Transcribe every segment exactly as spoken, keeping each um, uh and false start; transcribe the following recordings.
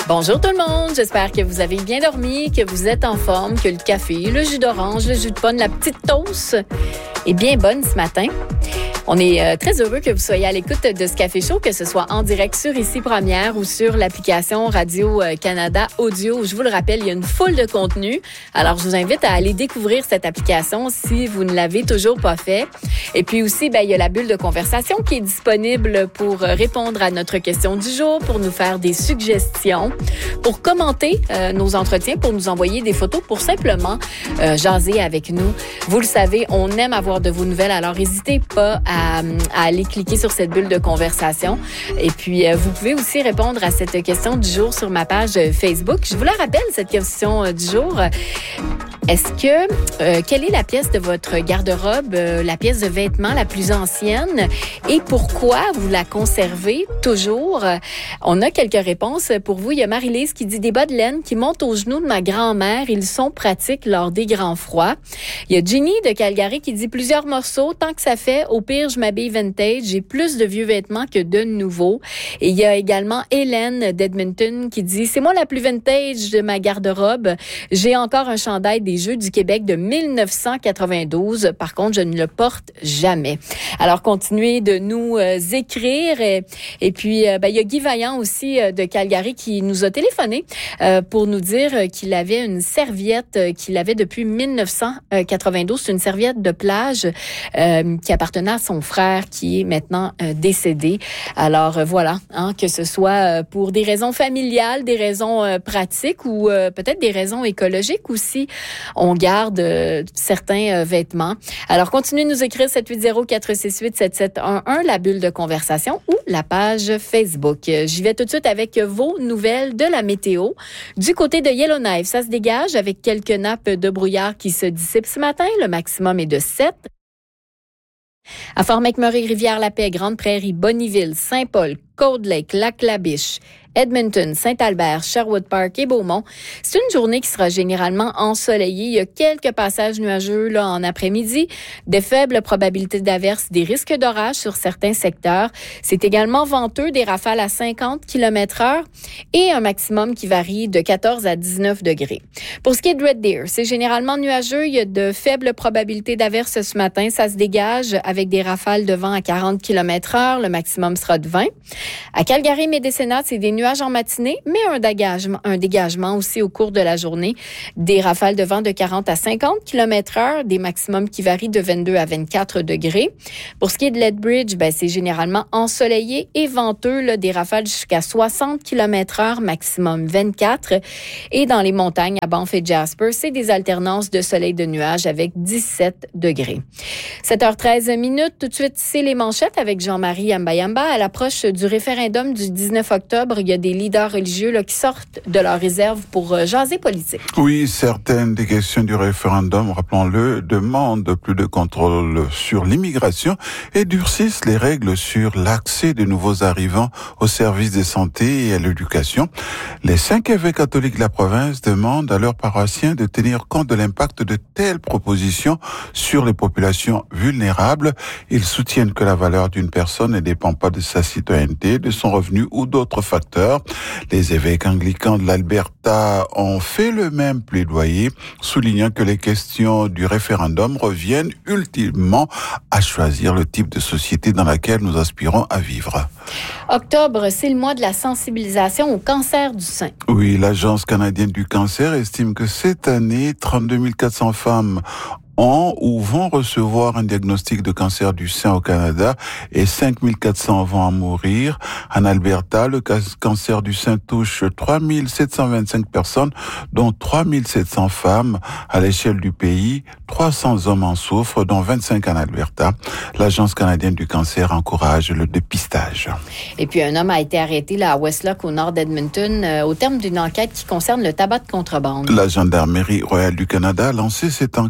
Bonjour tout le monde, j'espère que vous avez bien dormi, que vous êtes en forme, que le café, le jus d'orange, le jus de pomme, la petite toast est bien bonne ce matin. On est euh, très heureux que vous soyez à l'écoute de ce Café Chaud, que ce soit en direct sur Ici Première ou sur l'application Radio-Canada Audio. Je vous le rappelle, il y a une foule de contenu. Alors, je vous invite à aller découvrir cette application si vous ne l'avez toujours pas fait. Et puis aussi, ben, il y a la bulle de conversation qui est disponible pour répondre à notre question du jour, pour nous faire des suggestions, pour commenter euh, nos entretiens, pour nous envoyer des photos, pour simplement euh, jaser avec nous. Vous le savez, on aime avoir de vos nouvelles, alors n'hésitez pas à À, à aller cliquer sur cette bulle de conversation. Et puis, euh, vous pouvez aussi répondre à cette question du jour sur ma page Facebook. Je vous la rappelle, cette question euh, du jour. Est-ce que, euh, quelle est la pièce de votre garde-robe, euh, la pièce de vêtements la plus ancienne et pourquoi vous la conservez toujours? On a quelques réponses pour vous. Il y a Marie-Lise qui dit des bas de laine qui montent aux genoux de ma grand-mère. Ils sont pratiques lors des grands froids. Il y a Ginny de Calgary qui dit plusieurs morceaux. Tant que ça fait, au pire, je m'habille vintage. J'ai plus de vieux vêtements que de nouveaux. Et il y a également Hélène d'Edmonton qui dit c'est moi la plus vintage de ma garde-robe. J'ai encore un chandail des Jeux du Québec de mille neuf cent quatre-vingt-douze. Par contre, je ne le porte jamais. Alors, continuez de nous euh, écrire. Et, et puis, euh, ben, il y a Guy Vaillant aussi euh, de Calgary qui nous a téléphoné euh, pour nous dire euh, qu'il avait une serviette euh, qu'il avait depuis mille neuf cent quatre-vingt-douze. C'est une serviette de plage euh, qui appartenait à son frère qui est maintenant euh, décédé. Alors, euh, voilà, hein, que ce soit euh, pour des raisons familiales, des raisons euh, pratiques ou euh, peut-être des raisons écologiques aussi. On garde euh, certains euh, vêtements. Alors, continuez de nous écrire sept huit zéro, quatre six huit, sept sept un un, la bulle de conversation ou la page Facebook. Euh, j'y vais tout de suite avec vos nouvelles de la météo. Du côté de Yellowknife, ça se dégage avec quelques nappes de brouillard qui se dissipent ce matin. Le maximum est de sept. À Fort-McMurray, Rivière-la-Paix, Grande-Prairie, Bonnyville, Saint-Paul, Cold-Lake, Lac-La-Biche, Edmonton, Saint-Albert, Sherwood Park et Beaumont. C'est une journée qui sera généralement ensoleillée. Il y a quelques passages nuageux là en après-midi, des faibles probabilités d'averses, des risques d'orage sur certains secteurs. C'est également venteux, des rafales à cinquante kilomètres heure et un maximum qui varie de quatorze à dix-neuf degrés. Pour ce qui est de Red Deer, c'est généralement nuageux. Il y a de faibles probabilités d'averses ce matin. Ça se dégage avec des rafales de vent à quarante kilomètres heure. Le maximum sera de vingt. À Calgary-Médecina, c'est des nuages en matinée, mais un dégagement, un dégagement aussi au cours de la journée. Des rafales de vent de quarante à cinquante kilomètres heure, des maximums qui varient de vingt-deux à vingt-quatre degrés. Pour ce qui est de Lethbridge, ben, c'est généralement ensoleillé et venteux, là, des rafales jusqu'à soixante kilomètres heure, maximum vingt-quatre. Et dans les montagnes, à Banff et Jasper, c'est des alternances de soleil de nuages avec dix-sept degrés. sept heures treize minutes, tout de suite, c'est les manchettes avec Jean-Marie Ambayamba. À l'approche du référendum du dix-neuf octobre, il y a des leaders religieux là, qui sortent de leur réserve pour euh, jaser politique. Oui, certaines des questions du référendum, rappelons-le, demandent plus de contrôle sur l'immigration et durcissent les règles sur l'accès de nouveaux arrivants aux services de santé et à l'éducation. Les cinq évêques catholiques de la province demandent à leurs paroissiens de tenir compte de l'impact de telles propositions sur les populations vulnérables. Ils soutiennent que la valeur d'une personne ne dépend pas de sa citoyenneté, de son revenu ou d'autres facteurs. Les évêques anglicans de l'Alberta ont fait le même plaidoyer, soulignant que les questions du référendum reviennent ultimement à choisir le type de société dans laquelle nous aspirons à vivre. Octobre, c'est le mois de la sensibilisation au cancer du sein. Oui, l'Agence canadienne du cancer estime que cette année, trente-deux mille quatre cents femmes ont ou vont recevoir un diagnostic de cancer du sein au Canada et cinq mille quatre cents vont en mourir. En Alberta, le cancer du sein touche trois mille sept cent vingt-cinq personnes, dont trois mille sept cents femmes. À l'échelle du pays, trois cents hommes en souffrent, dont vingt-cinq en Alberta. L'Agence canadienne du cancer encourage le dépistage. Et puis, un homme a été arrêté là, à Westlock, au nord d'Edmonton, euh, au terme d'une enquête qui concerne le tabac de contrebande. La Gendarmerie royale du Canada a lancé cette enquête en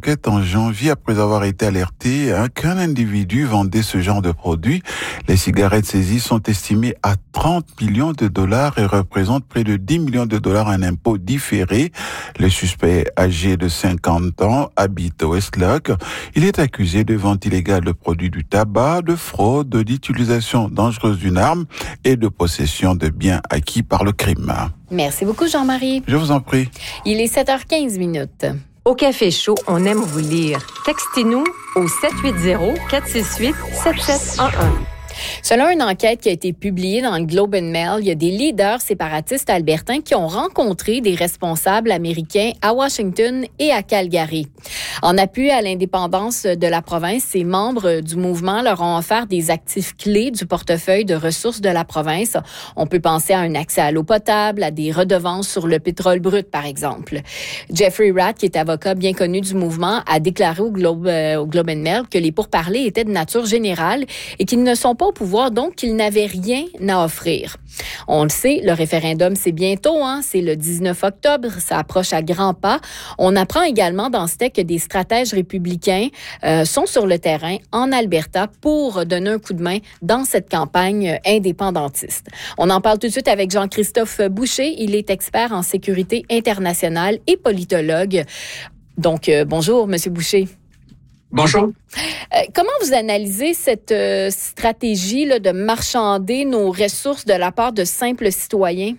janvier après avoir été alerté hein, qu'un individu vendait ce genre de produit. Les cigarettes saisies sont estimées à trente millions de dollars et représentent près de dix millions de dollars en impôts différés. Le suspect, âgé de cinquante ans, habite au West Loch. Il est accusé de vente illégale de produits du tabac, de fraude, d'utilisation dangereuse d'une arme et de possession de biens acquis par le crime. Merci beaucoup, Jean-Marie. Je vous en prie. Il est sept heures quinze minutes. Au Café Chaud, on aime vous lire. Textez-nous au sept huit zéro, quatre six huit, sept sept un un. Selon une enquête qui a été publiée dans le Globe and Mail, il y a des leaders séparatistes albertains qui ont rencontré des responsables américains à Washington et à Calgary. En appui à l'indépendance de la province, ces membres du mouvement leur ont offert des actifs clés du portefeuille de ressources de la province. On peut penser à un accès à l'eau potable, à des redevances sur le pétrole brut, par exemple. Jeffrey Ratt, qui est avocat bien connu du mouvement, a déclaré au Globe, euh, au Globe and Mail que les pourparlers étaient de nature générale et qu'ils ne sont pas au pouvoir, donc qu'ils n'avaient rien à offrir. On le sait, le référendum, c'est bientôt, hein, c'est le dix-neuf octobre, ça approche à grands pas. On apprend également dans ce texte que des stratèges républicains euh, sont sur le terrain en Alberta pour donner un coup de main dans cette campagne indépendantiste. On en parle tout de suite avec Jean-Christophe Boucher. Il est expert en sécurité internationale et politologue. Donc, euh, bonjour, Monsieur Boucher. Bonjour. Euh, comment vous analysez cette euh, stratégie là, de marchander nos ressources de la part de simples citoyens?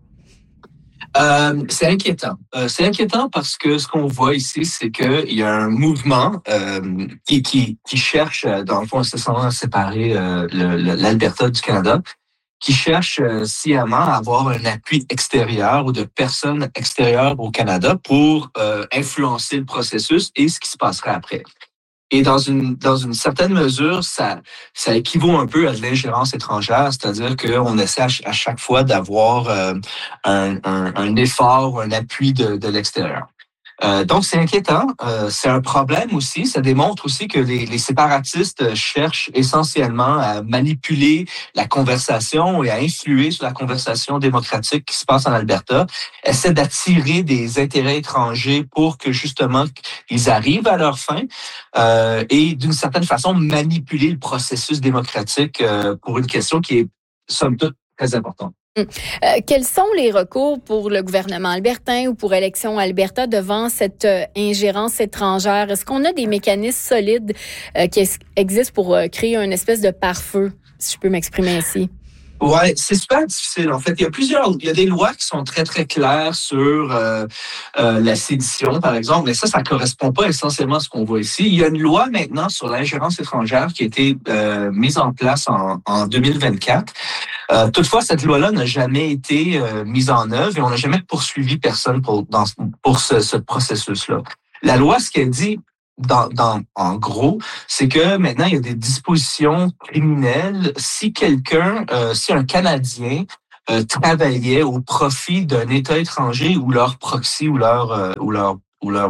Euh, c'est inquiétant. Euh, c'est inquiétant parce que ce qu'on voit ici, c'est qu'il y a un mouvement euh, qui, qui, qui cherche, dans le fond, essentiellement à séparer euh, le, le, l'Alberta du Canada, qui cherche euh, sciemment à avoir un appui extérieur ou de personnes extérieures au Canada pour euh, influencer le processus et ce qui se passerait après. Et dans une dans une certaine mesure, ça ça équivaut un peu à de l'ingérence étrangère, c'est-à-dire qu'on essaie à, ch- à chaque fois d'avoir euh, un, un, un effort, un appui de, de l'extérieur. Euh, donc, c'est inquiétant. Euh, c'est un problème aussi. Ça démontre aussi que les, les séparatistes cherchent essentiellement à manipuler la conversation et à influer sur la conversation démocratique qui se passe en Alberta. Essaient d'attirer des intérêts étrangers pour que, justement, ils arrivent à leur fin euh, et, d'une certaine façon, manipuler le processus démocratique euh, pour une question qui est, somme toute, très importante. Euh, quels sont les recours pour le gouvernement albertain ou pour Élections Alberta devant cette euh, ingérence étrangère? Est-ce qu'on a des mécanismes solides euh, qui es- existent pour euh, créer une espèce de pare-feu, si je peux m'exprimer ainsi? Ouais, c'est super difficile. En fait, il y a plusieurs, il y a des lois qui sont très très claires sur euh, euh, la sédition, par exemple, mais ça, ça correspond pas essentiellement à ce qu'on voit ici. Il y a une loi maintenant sur l'ingérence étrangère qui a été euh, mise en place en, en deux mille vingt-quatre. Euh, toutefois, cette loi-là n'a jamais été euh, mise en œuvre et on n'a jamais poursuivi personne pour dans pour ce, ce processus-là. La loi, ce qu'elle dit, Dans, dans, en gros, c'est que maintenant, il y a des dispositions criminelles si quelqu'un, euh, si un Canadien euh, travaillait au profit d'un État étranger ou leur proxy ou leur, euh, ou leur, ou leur,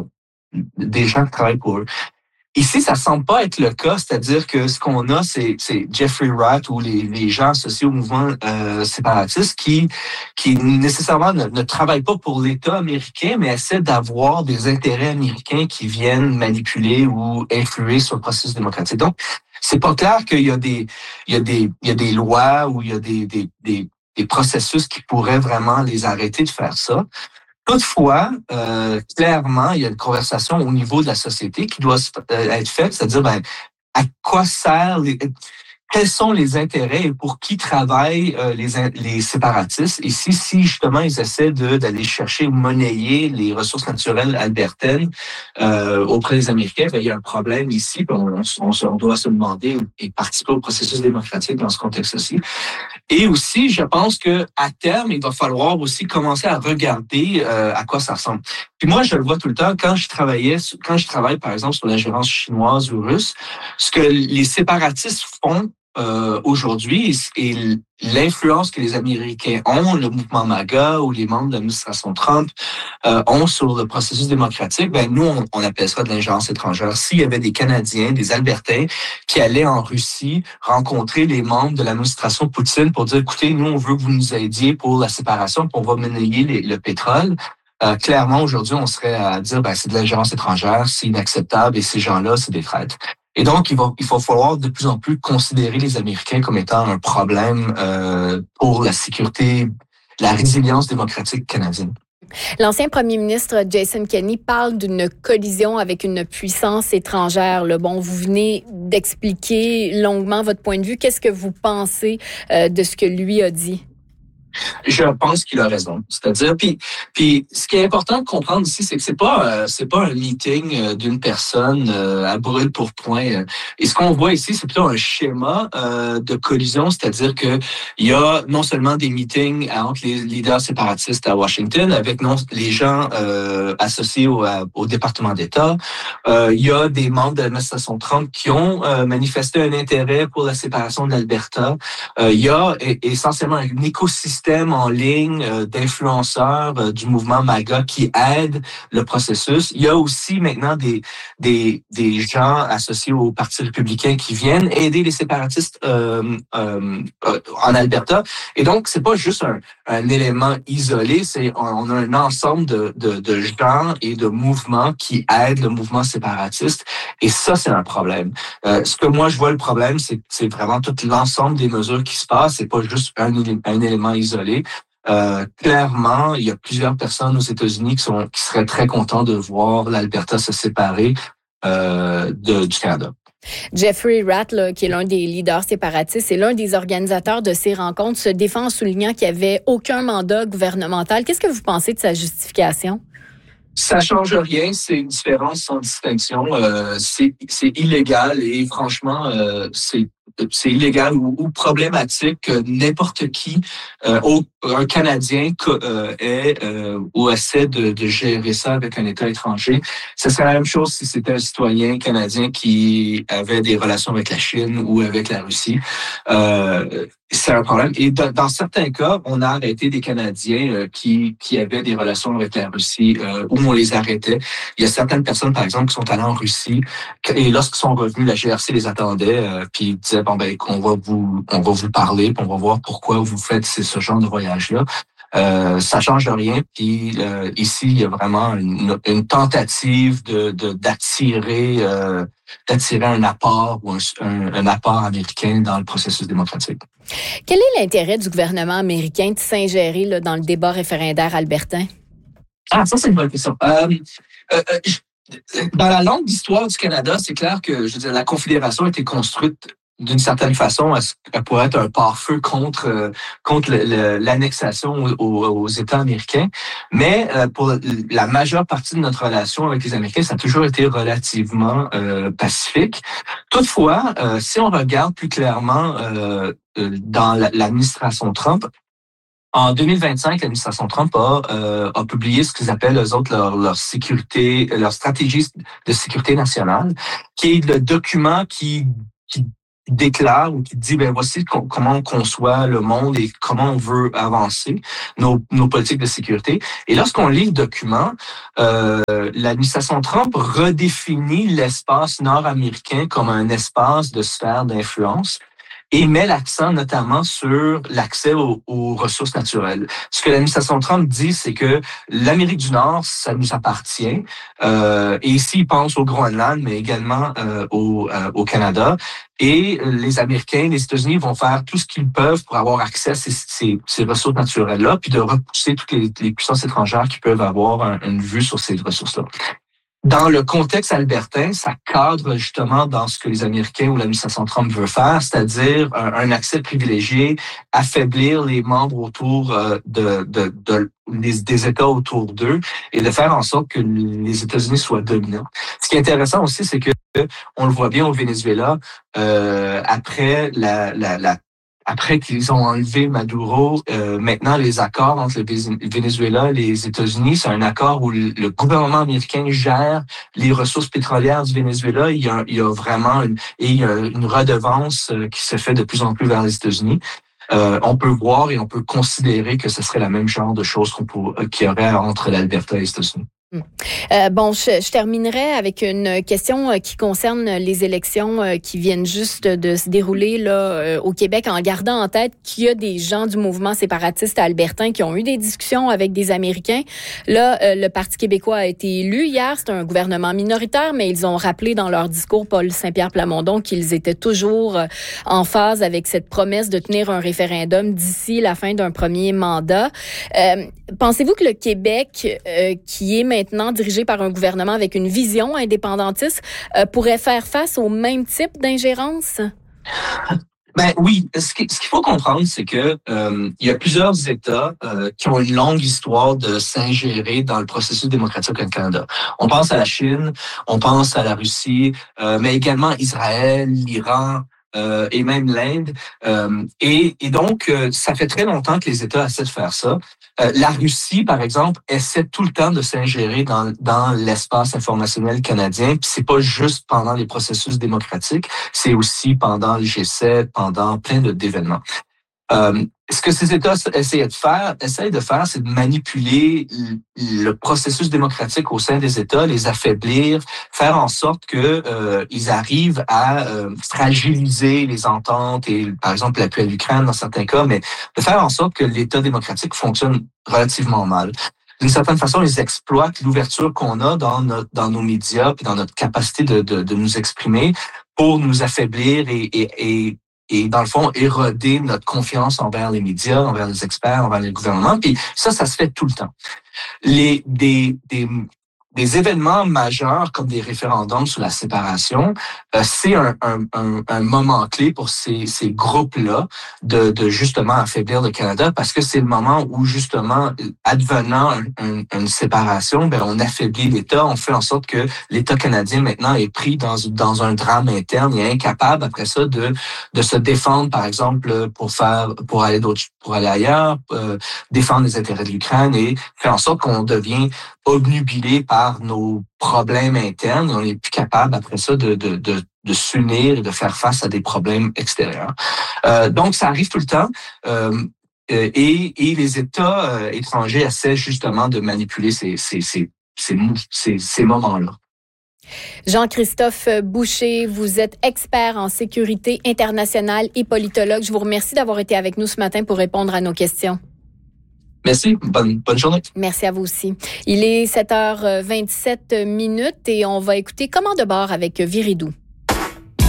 des gens qui travaillent pour eux. Ici, ça semble pas être le cas, c'est-à-dire que ce qu'on a, c'est, c'est Jeffrey Ratt ou les, les gens associés au mouvement euh, séparatiste qui, qui nécessairement ne, ne travaillent pas pour l'État américain, mais essaient d'avoir des intérêts américains qui viennent manipuler ou influer sur le processus démocratique. Donc, c'est pas clair qu'il y a des, il y a des, il y a des lois ou il y a des, des, des, des processus qui pourraient vraiment les arrêter de faire ça. Toutefois, euh, clairement, il y a une conversation au niveau de la société qui doit être faite, c'est-à-dire, ben, à quoi sert les, quels sont les intérêts et pour qui travaillent euh, les, les séparatistes. Et si, si justement ils essaient de, d'aller chercher ou monnayer les ressources naturelles albertaines euh, auprès des Américains, ben, il y a un problème ici. On, on, on doit se demander et participer au processus démocratique dans ce contexte-ci. Et aussi, je pense que à terme, il va falloir aussi commencer à regarder euh, à quoi ça ressemble. Puis moi, je le vois tout le temps quand je travaillais, quand je travaille par exemple sur l'ingérence chinoise ou russe, ce que les séparatistes font euh, aujourd'hui et l'influence que les Américains ont, le mouvement MAGA ou les membres de l'administration Trump euh, ont sur le processus démocratique, ben nous, on, on appelle ça de l'ingérence étrangère. S'il y avait des Canadiens, des Albertains qui allaient en Russie rencontrer les membres de l'administration Poutine pour dire, écoutez, nous, on veut que vous nous aidiez pour la séparation, puis on va monnayer les, le pétrole, Euh, clairement, aujourd'hui, on serait à dire ben c'est de l'ingérence étrangère, c'est inacceptable et ces gens-là, c'est des traîtres. Et donc, il va, il va falloir de plus en plus considérer les Américains comme étant un problème euh, pour la sécurité, la résilience démocratique canadienne. L'ancien premier ministre Jason Kenney parle d'une collision avec une puissance étrangère. Là. Bon, vous venez d'expliquer longuement votre point de vue. Qu'est-ce que vous pensez euh, de ce que lui a dit? Je pense qu'il a raison. C'est-à-dire, puis, puis, ce qui est important de comprendre ici, c'est que c'est pas, euh, c'est pas un meeting euh, d'une personne euh, à brûle pour point. Et ce qu'on voit ici, c'est plutôt un schéma euh, de collision, c'est-à-dire que il y a non seulement des meetings entre les leaders séparatistes à Washington avec non les gens euh, associés au, au département d'État. Euh, il y a des membres de l'administration Trump qui ont euh, manifesté un intérêt pour la séparation de l'Alberta. Euh, il y a et, essentiellement un écosystème en ligne euh, d'influenceurs euh, du mouvement MAGA qui aident le processus. Il y a aussi maintenant des des des gens associés au Parti républicain qui viennent aider les séparatistes euh, euh, euh, en Alberta. Et donc c'est pas juste un, un élément isolé, c'est on a un ensemble de, de de gens et de mouvements qui aident le mouvement séparatiste. Et ça c'est un problème. Euh, ce que moi je vois le problème, c'est c'est vraiment tout l'ensemble des mesures qui se passent. C'est pas juste un un élément isolé. Euh, clairement, il y a plusieurs personnes aux États-Unis qui sont qui seraient très contents de voir l'Alberta se séparer euh, de, du Canada. Jeffrey Ratt, là, qui est l'un des leaders séparatistes et l'un des organisateurs de ces rencontres, se défend en soulignant qu'il n'y avait aucun mandat gouvernemental. Qu'est-ce que vous pensez de sa justification? Ça change rien, c'est une différence sans distinction. Euh, c'est, c'est illégal et franchement, euh, c'est c'est illégal ou, ou problématique que n'importe qui, euh, au, un Canadien euh, est euh, ou essaie de, de gérer ça avec un État étranger. Ce serait la même chose si c'était un citoyen canadien qui avait des relations avec la Chine ou avec la Russie. Euh, c'est un problème. Et dans, dans certains cas, on a arrêté des Canadiens euh, qui qui avaient des relations avec la Russie euh, où on les arrêtait. Il y a certaines personnes, par exemple, qui sont allées en Russie et lorsqu'ils sont revenus, la G R C les attendait euh, puis ils disaient bon ben on va vous on va vous parler, puis on va voir pourquoi vous faites ce, ce genre de voyage-là. Euh, ça change rien. Puis euh, ici, il y a vraiment une, une tentative de, de d'attirer euh, d'attirer un apport ou un, un, un apport américain dans le processus démocratique. Quel est l'intérêt du gouvernement américain de s'ingérer là, dans le débat référendaire albertain? Ah, ça c'est une bonne question. Euh, euh, je, dans la longue histoire du Canada, c'est clair que je veux dire, la Confédération a été construite d'une certaine façon, elle pourrait être un pare-feu contre euh, contre le, le, l'annexation aux, aux États américains. Mais euh, pour la majeure partie de notre relation avec les Américains, ça a toujours été relativement euh, pacifique. Toutefois, euh, si on regarde plus clairement euh, dans l'administration Trump, en deux mille vingt-cinq, l'administration Trump a, euh, a publié ce qu'ils appellent, eux autres, leur, leur sécurité, leur stratégie de sécurité nationale, qui est le document qui, qui déclare ou qui dit ben voici comment on conçoit le monde et comment on veut avancer nos, nos politiques de sécurité. Et lorsqu'on lit le document, euh, l'administration Trump redéfinit l'espace nord-américain comme un espace de sphère d'influence et met l'accent notamment sur l'accès aux, aux ressources naturelles. Ce que l'administration Trump dit, c'est que l'Amérique du Nord, ça nous appartient. Euh, et ici, il pense au Groenland, mais également euh, au, euh, au Canada. Et les Américains, les États-Unis vont faire tout ce qu'ils peuvent pour avoir accès à ces, ces, ces ressources naturelles-là, puis de repousser toutes les, les puissances étrangères qui peuvent avoir un, une vue sur ces ressources-là. Dans le contexte albertain, ça cadre justement dans ce que les Américains ou l'administration Trump veut faire, c'est-à-dire un, un accès privilégié, affaiblir les membres autour de, de, de des, des États autour d'eux et de faire en sorte que les États-Unis soient dominants. Ce qui est intéressant aussi, c'est que on le voit bien au Venezuela, euh, après la, la, la Après qu'ils ont enlevé Maduro, euh, maintenant les accords entre le Venezuela et les États-Unis, c'est un accord où le gouvernement américain gère les ressources pétrolières du Venezuela. Il y a, il y a vraiment une, et il y a une redevance qui se fait de plus en plus vers les États-Unis. Euh, on peut voir et on peut considérer que ce serait la même genre de choses qu'on peut, qu'il y aurait entre l'Alberta et les États-Unis. Euh, bon, je, je terminerai avec une question euh, qui concerne les élections euh, qui viennent juste de se dérouler là euh, au Québec, en gardant en tête qu'il y a des gens du mouvement séparatiste albertain qui ont eu des discussions avec des Américains. Là, euh, le Parti québécois a été élu hier. C'est un gouvernement minoritaire, mais ils ont rappelé dans leur discours, Paul Saint-Pierre Plamondon, qu'ils étaient toujours euh, en phase avec cette promesse de tenir un référendum d'ici la fin d'un premier mandat. Euh, pensez-vous que le Québec, euh, qui est maintenant dirigé par un gouvernement avec une vision indépendantiste, euh, pourrait faire face au même type d'ingérence? Ben oui, ce qu'il ce qu'il faut comprendre, c'est que euh, il y a plusieurs États euh, qui ont une longue histoire de s'ingérer dans le processus démocratique au Canada. On pense à la Chine, on pense à la Russie, euh, mais également Israël, l'Iran, Euh, et même l'Inde. Euh, et, et donc, euh, ça fait très longtemps que les États essaient de faire ça. Euh, la Russie, par exemple, essaie tout le temps de s'ingérer dans, dans l'espace informationnel canadien. Puis c'est pas juste pendant les processus démocratiques, c'est aussi pendant le G sept, pendant plein de, d'événements. Euh, ce que ces États essayent de faire, essayent de faire, c'est de manipuler le processus démocratique au sein des États, les affaiblir, faire en sorte que euh, ils arrivent à euh, fragiliser les ententes et, par exemple, l'appui à l'Ukraine dans certains cas, mais de faire en sorte que l'État démocratique fonctionne relativement mal. D'une certaine façon, ils exploitent l'ouverture qu'on a dans notre, dans nos médias puis dans notre capacité de, de, de nous exprimer pour nous affaiblir et, et, et et dans le fond, éroder notre confiance envers les médias, envers les experts, envers les gouvernements. Puis ça, ça se fait tout le temps. Les, des, des, des événements majeurs comme des référendums sur la séparation, euh, c'est un, un, un, un moment clé pour ces, ces groupes-là de, de justement affaiblir le Canada, parce que c'est le moment où justement, advenant un, un, une séparation, ben on affaiblit l'État, on fait en sorte que l'État canadien maintenant est pris dans, dans un drame interne et est incapable après ça de, de se défendre, par exemple, pour faire, pour aller d'autres, pour aller ailleurs, euh, défendre les intérêts de l'Ukraine et faire en sorte qu'on devient obnubilé par nos problèmes internes. On n'est plus capable après ça de, de, de, de s'unir et de faire face à des problèmes extérieurs. Euh, donc, ça arrive tout le temps. Euh, et, et les États euh, étrangers essaient justement de manipuler ces, ces, ces, ces, ces, ces moments-là. Jean-Christophe Boucher, vous êtes expert en sécurité internationale et politologue. Je vous remercie d'avoir été avec nous ce matin pour répondre à nos questions. Merci. Bonne, bonne journée. Merci à vous aussi. Il est sept heures vingt-sept minutes et on va écouter Comment de bord avec Viridou.